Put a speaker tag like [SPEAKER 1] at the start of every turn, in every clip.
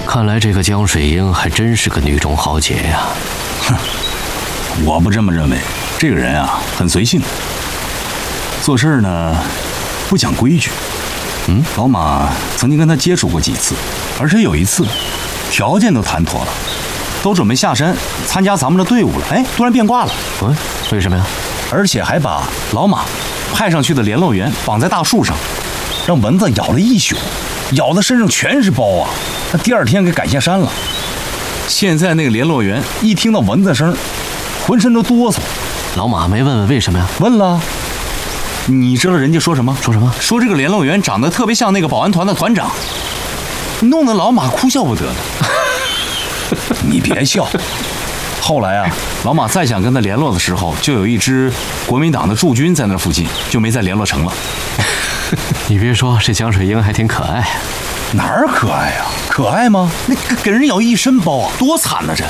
[SPEAKER 1] 看来这个江水英还真是个女中豪杰呀。
[SPEAKER 2] 哼，我不这么认为。这个人啊，很随性，做事呢不讲规矩。老马曾经跟他接触过几次，而且有一次，条件都谈妥了，都准备下山参加咱们的队伍了。哎，突然变卦了。
[SPEAKER 1] 为什么呀？
[SPEAKER 2] 而且还把老马派上去的联络员绑在大树上，让蚊子咬了一宿，咬的身上全是包啊。他第二天给赶下山了。现在那个联络员一听到蚊子声，浑身都哆嗦。
[SPEAKER 1] 老马没问问为什么呀？
[SPEAKER 2] 问了。你知道人家说什么？
[SPEAKER 1] 说什么？
[SPEAKER 2] 说这个联络员长得特别像那个保安团的团长，弄得老马哭笑不得了。你别笑。后来啊，老马再想跟他联络的时候，就有一支国民党的驻军在那附近，就没再联络成了。
[SPEAKER 1] 你别说，这江水英还挺可爱。
[SPEAKER 2] 哪儿可爱呀？可爱吗？那给人咬一身包啊，多惨呐！这。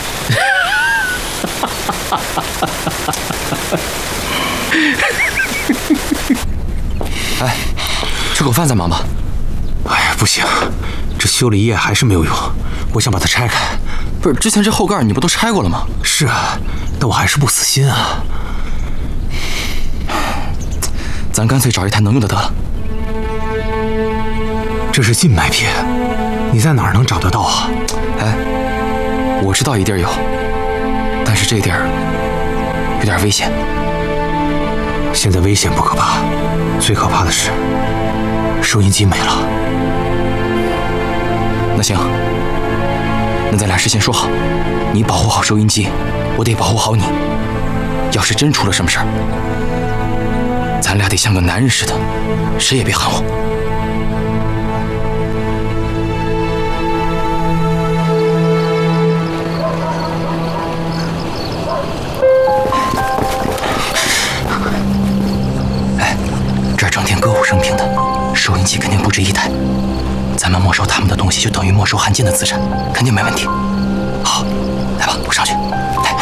[SPEAKER 3] 哎，吃口饭再忙吧。
[SPEAKER 4] 哎呀，不行，这修了一夜还是没有用，我想把它拆开。
[SPEAKER 3] 不是，之前这后盖你不都拆过了吗？
[SPEAKER 4] 是啊，但我还是不死心啊。
[SPEAKER 3] 咱干脆找一台能用的得了。
[SPEAKER 4] 这是禁脉片，你在哪儿能找得到啊？
[SPEAKER 3] 哎，我知道一地儿有，但是这地儿有点危险。
[SPEAKER 4] 现在危险不可怕，最可怕的是收音机没了。
[SPEAKER 3] 那行，那咱俩事先说好，你保护好收音机，我得保护好你。要是真出了什么事儿，咱俩得像个男人似的，谁也别含糊。这儿整天歌舞升平的，收音机肯定不止一台。咱们没收他们的东西，就等于没收汉奸的资产，肯定没问题。好，来吧，我上去。来。